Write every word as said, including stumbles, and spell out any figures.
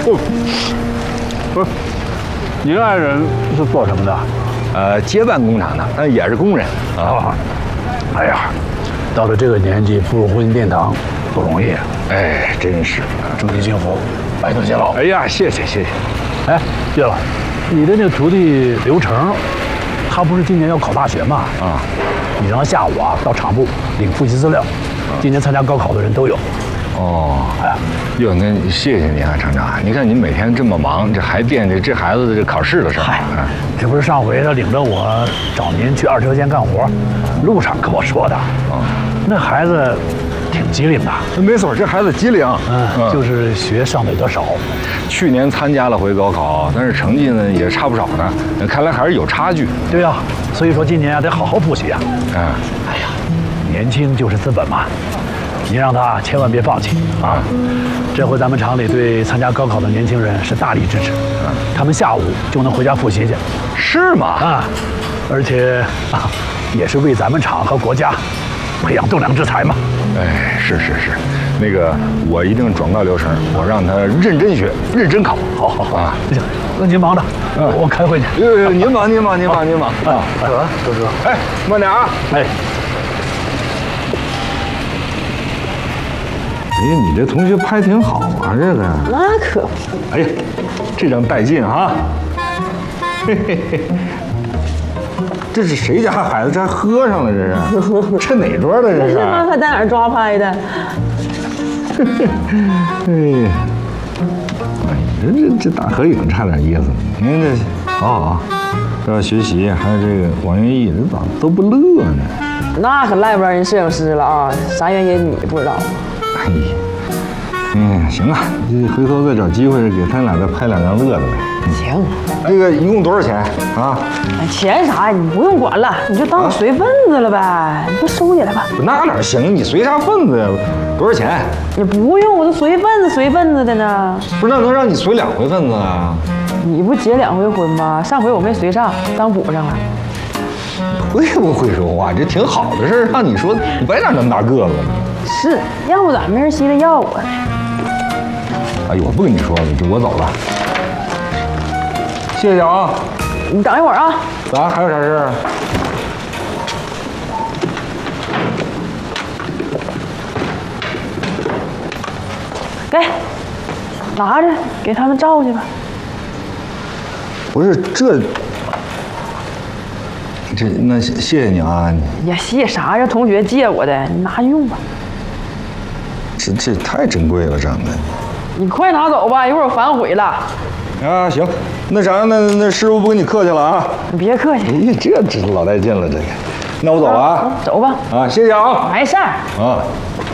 不，不是，您爱人是做什么的？ 呃，接办工厂的，但也是工人啊。 哎呀，到了这个年纪步入婚姻殿堂不容易。 哎，真是， 祝你幸福，白头偕老。 哎呀，谢谢谢谢。 哎，对了，你的那个徒弟刘成，他不是今年要考大学吗？ 啊， 你让他下午啊到厂部领复习资料。今年参加高考的人都有。 哦，哎，哟，那谢谢您啊，厂长。你看您每天这么忙，这还惦记这孩子的这考试的事儿。 嗨，这不是上回他领着我找您去二车间干活，路上跟我说的。啊，那孩子挺机灵的。 没错，这孩子机灵。 嗯，就是学上的有点少。 去年参加了回高考，但是成绩呢也差不少呢。看来还是有差距。 对呀，所以说今年啊得好好复习啊。 嗯， 哎呀，年轻就是资本嘛。您让他千万别放弃啊！这回咱们厂里对参加高考的年轻人是大力支持，他们下午就能回家复习去。 是吗？ 啊，而且啊，也是为咱们厂和国家培养栋梁之才嘛。 哎，是是是，那个我一定转告刘成，我让他认真学，认真考。 好好好啊， 行，那您忙着，嗯，我开会去。 哟，您忙您忙您忙您忙啊！走，周哥， 哎，慢点啊！ 哎。 哎呀，你这同学拍挺好啊，这个。 那可不。 哎呀，这张带劲哈！嘿嘿嘿，这是谁家孩子？这还喝上了，这是？这哪桌的？这是？ 是吗？他在哪儿抓拍的？ 哎呀，哎，这这这打合影差点意思。你看这，好好，这要学习，还有这个王云逸，这咋都不乐呢？ 那可赖不着人摄影师了啊！啥原因你不知道？ 哎呀，嗯，行啊，这回头再找机会给他俩再拍两张乐的呗。 行。 这个一共多少钱啊？ 哎，钱啥呀？你不用管了，你就当我随份子了呗。啊、你就收起来吧。 那哪行？你随啥份子呀？多少钱？ 你不用，我都随份子随份子的呢。 不是，那能让你随两回份子啊？ 你不结两回婚吗？上回我没随上，当补上了。 会不会说话？这挺好的事儿，让你说，你白长那么大个子呢。 是，要不咋没人稀得要我呢？ 哎呦，我不跟你说了，就我走了。谢谢啊。 你等一会儿啊。 咋？还有啥事儿？ 给，拿着，给他们照去吧。 不是这，这那谢谢你啊。 呀，谢啥呀？同学借我的，你拿去用吧。 这这太珍贵了，长得。 你快拿走吧，一会儿反悔了。 啊，行，那啥，那那师傅不跟你客气了啊。 你别客气。 哎呀，这这老带劲了，这个。那我走了啊。 走吧。 啊，谢谢啊。 没事儿。 啊。